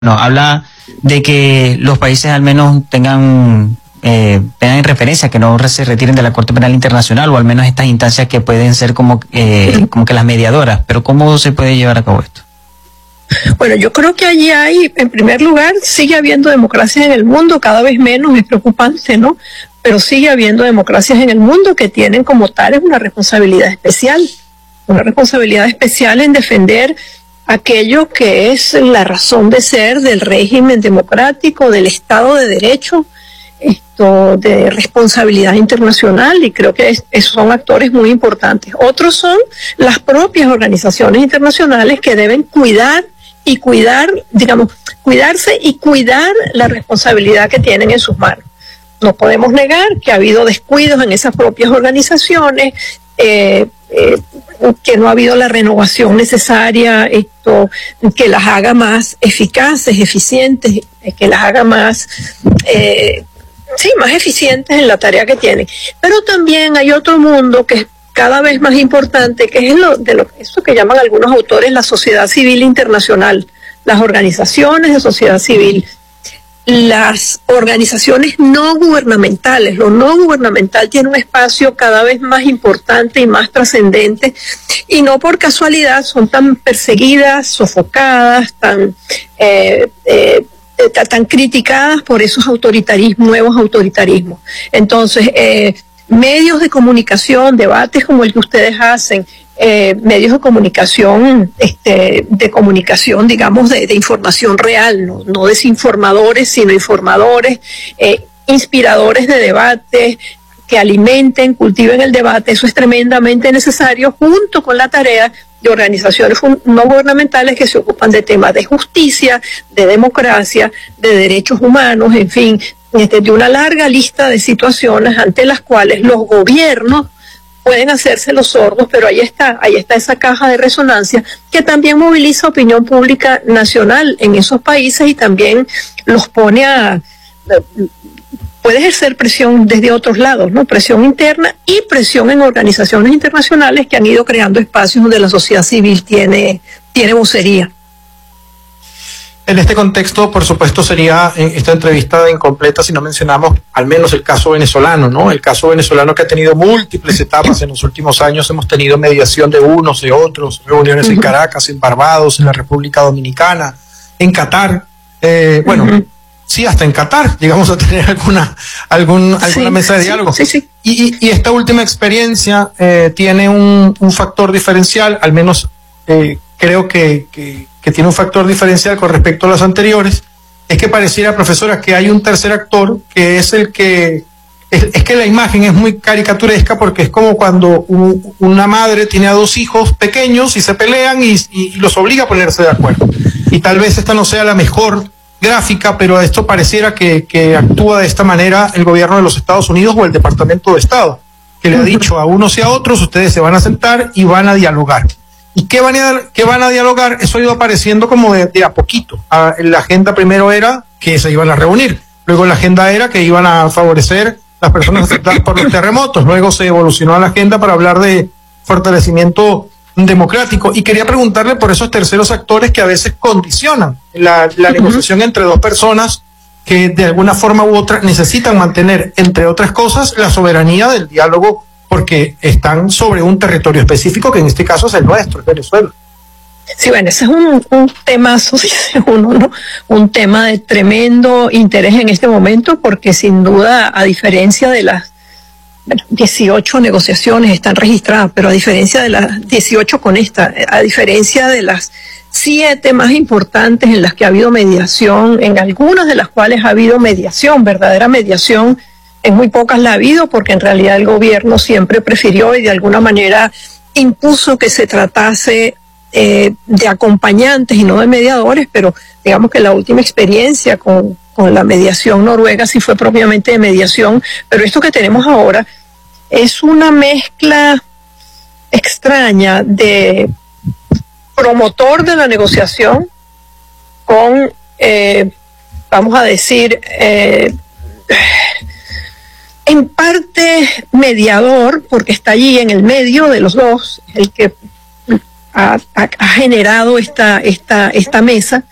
No, habla de que los países al menos tengan en referencia que no se retiren de la Corte Penal Internacional, o al menos estas instancias que pueden ser como que las mediadoras. Pero ¿cómo se puede llevar a cabo esto? Bueno, yo creo que allí hay, en primer lugar, sigue habiendo democracias en el mundo, cada vez menos, es preocupante, ¿no? Pero sigue habiendo democracias en el mundo que tienen como tales una responsabilidad especial en defender aquello que es la razón de ser del régimen democrático, del Estado de Derecho, de responsabilidad internacional, y creo que esos son actores muy importantes. Otros son las propias organizaciones internacionales que deben cuidarse y cuidar la responsabilidad que tienen en sus manos. No podemos negar que ha habido descuidos en esas propias organizaciones, que no ha habido la renovación necesaria, que las haga más eficaces, eficientes, que las haga más eficientes en la tarea que tienen. Pero también hay otro mundo que es cada vez más importante, que es eso que llaman algunos autores la sociedad civil internacional, las organizaciones de sociedad civil, las organizaciones no gubernamentales. Lo no gubernamental tiene un espacio cada vez más importante y más trascendente, y no por casualidad son tan perseguidas, sofocadas, tan criticadas por esos nuevos autoritarismos. Entonces, medios de comunicación, debates como el que ustedes hacen, medios de comunicación, digamos, de información real, no desinformadores, sino informadores, inspiradores de debate, que alimenten, cultiven el debate. Eso es tremendamente necesario, junto con la tarea de organizaciones no gubernamentales que se ocupan de temas de justicia, de democracia, de derechos humanos, en fin, de una larga lista de situaciones ante las cuales los gobiernos pueden hacerse los sordos, pero ahí está esa caja de resonancia que también moviliza opinión pública nacional en esos países y también los pone puede ejercer presión desde otros lados, ¿no? Presión interna y presión en organizaciones internacionales que han ido creando espacios donde la sociedad civil tiene vocería. En este contexto, por supuesto, sería esta entrevista incompleta si no mencionamos al menos el caso venezolano, ¿no? El caso venezolano que ha tenido múltiples etapas en los últimos años. Hemos tenido mediación de unos, de otros, reuniones en Caracas, en Barbados, en la República Dominicana, en Qatar, sí, hasta en Qatar llegamos a tener alguna mesa de diálogo. Sí. Y esta última experiencia tiene un factor diferencial, al menos creo que tiene un factor diferencial con respecto a las anteriores. Es que pareciera, profesora, que hay un tercer actor que es el que... Es que la imagen es muy caricaturesca, porque es como cuando una madre tiene a dos hijos pequeños y se pelean y los obliga a ponerse de acuerdo. Y tal vez esta no sea la mejor gráfica, pero esto pareciera que actúa de esta manera el gobierno de los Estados Unidos o el Departamento de Estado, que le ha dicho a unos y a otros: ustedes se van a sentar y van a dialogar. ¿Y qué van a dialogar? Eso ha ido apareciendo como de a poquito. La agenda primero era que se iban a reunir, luego la agenda era que iban a favorecer las personas afectadas por los terremotos, luego se evolucionó a la agenda para hablar de fortalecimiento democrático. Y quería preguntarle por esos terceros actores que a veces condicionan la negociación entre dos personas que de alguna forma u otra necesitan mantener, entre otras cosas, la soberanía del diálogo, porque están sobre un territorio específico que en este caso es el nuestro, es Venezuela. Sí, bueno, ese es un temazo, dice uno, ¿no? Un tema de tremendo interés en este momento, porque sin duda, a diferencia de las 18 negociaciones están registradas, pero a diferencia de las 18 con esta, a diferencia de las 7 más importantes en las que ha habido mediación, en algunas de las cuales ha habido mediación, verdadera mediación, en muy pocas la ha habido, porque en realidad el gobierno siempre prefirió y de alguna manera impuso que se tratase de acompañantes y no de mediadores, pero digamos que la última experiencia con la mediación noruega sí fue propiamente de mediación, pero esto que tenemos ahora es una mezcla extraña de promotor de la negociación con, vamos a decir, en parte mediador, porque está allí en el medio de los dos, el que ha generado esta mesa,